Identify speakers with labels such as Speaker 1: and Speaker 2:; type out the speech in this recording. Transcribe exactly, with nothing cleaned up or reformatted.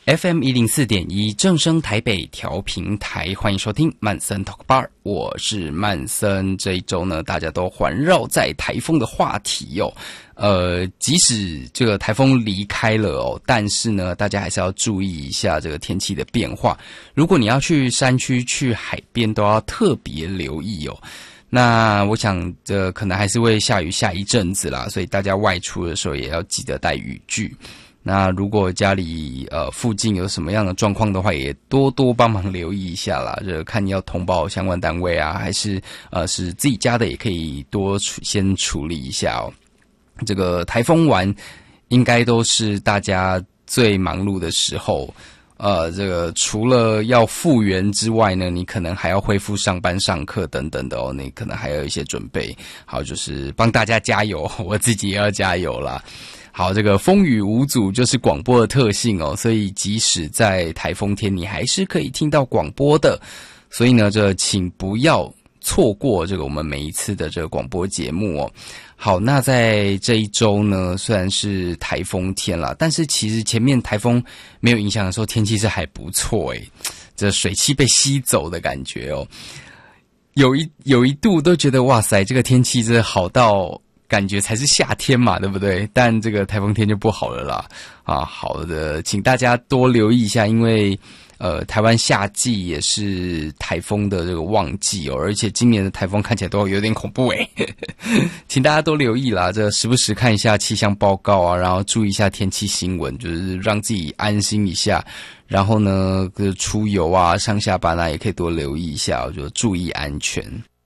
Speaker 1: F M 一零四点一正声台北调频台，欢迎收听曼森 Talk Bar， 我是曼森。这一周呢，大家都环绕在台风的话题哦。呃，即使这个台风离开了哦，但是呢，大家还是要注意一下这个天气的变化。如果你要去山区、去海边，都要特别留意哦。那我想，这可能还是会下雨下一阵子啦，所以大家外出的时候也要记得带雨具。那如果家里呃附近有什么样的状况的话，也多多帮忙留意一下啦。这看你要通报相关单位啊，还是呃是自己家的，也可以多处先处理一下哦。这个台风完，应该都是大家最忙碌的时候。呃，这个除了要复原之外呢，你可能还要恢复上班、上课等等的哦。你可能还有一些准备。好，就是帮大家加油，我自己也要加油啦。好，这个风雨无阻就是广播的特性哦，所以即使在台风天，你还是可以听到广播的。所以呢，这请不要错过这个我们每一次的这个广播节目哦。好，那在这一周呢，虽然是台风天啦，但是其实前面台风没有影响的时候，天气是还不错诶，这水汽被吸走的感觉哦。有一有一度都觉得哇塞，这个天气真的好到感觉才是夏天嘛，对不对？但这个台风天就不好了啦。啊，好的，请大家多留意一下，因为呃，台湾夏季也是台风的这个旺季哦，而且今年的台风看起来都有点恐怖诶，请大家多留意啦，这时不时看一下气象报告啊，然后注意一下天气新闻，就是让自己安心一下。然后呢，出游啊、上下班啊，也可以多留意一下，就注意安全。